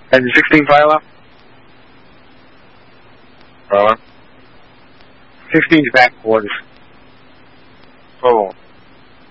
Engine 16 fire alarm. Fire alarm. 16's back quarters. Oh.